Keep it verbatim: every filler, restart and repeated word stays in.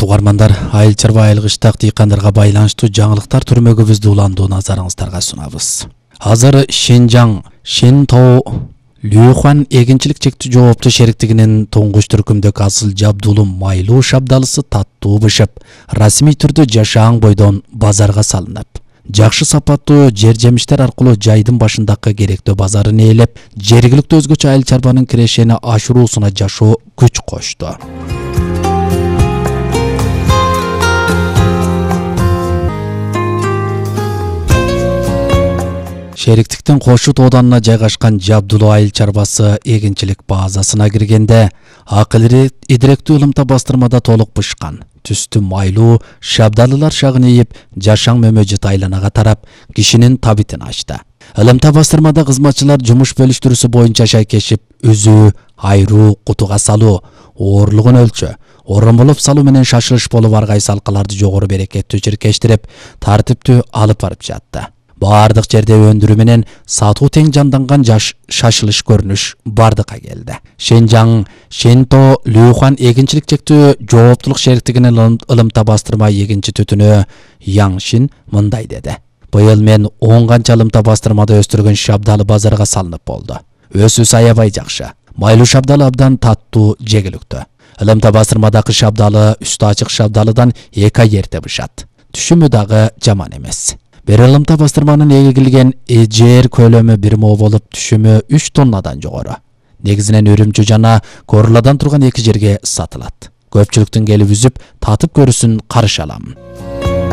Урматтуу угармандар, айыл чарба айыл кыштак дыйкандарга байланыштуу жаңылыктар түрмөгүбүздү уландуу назарыңыздарга сунабыз. Азыр Шенжаң, Шентоо, Лүйхуан эгинчилик чектүү жооптуу шериктигинин туңгуч түркүмдүк асыл жабдуулуу майлуу шабдалысы таттуу бышып, расмий түрдө жашаң бойдон базарга салынып, жакшы сапаттуу жер жемиштер аркылуу жайдын башындагы керектөө базарын ээлеп, жергиликтүү өзгөчө айыл чарбанын кирешени ашыруусуна жашоо күч кошту. Шериктиктин Кошут оданына жайгашкан жабдулуу айыл чарбасы эгинчилик базасына киргенде, акыл идиректүү ылымта бастырмада толук бышкан, түстүү майлуу шабдалылар шагын ийип, жашаң мөмөжөт айланага тарап, кишинин табитин ачты. Ылымта бастырмада кызматчылар жумуш бөлүштүрүүсү боюнча шайкешип, үзүү, айруу, кутуга салуу, оорлугун өлчө, оромболоп салуу менен шашылыш болуп ар кайсы алкаларды жогору берекеттүү чиркештирип, тартиптүү алып барып жатты. Бардык жерде өндүрүү менен сатуу тең жанданган жаш шашылыш көрүнүш бардыкка келди. Шенжаң, Шентоо, Лүйхуан эгинчилик чектүү жооптулук шериктигинин ылымта бастырма эгинчи түтүнү Яңшин мындай деди. Быйыл мен он канча ылымта бастырмада өстүргөн шабдалы базарга салынып болду. Өсүүсү аябай жакшы. Майлуу шабдалы абдан таттуу, жегиликтүү. Ылымта бастырмадагы шабдалы үстү ачык шабдалыдан эки ай эрте бышат. Түшүмү дагы жаман эмес. Бир ылымта бастырманын эгилген жер көлөмү бир мо болуп, түшүмү үч тоннадан жогору. Негизинен Үрүмчү жана Корладан турган эки жерге сатылат. Көпчүлүктүн келип үзүп, татып көрүүсүн каршы алам.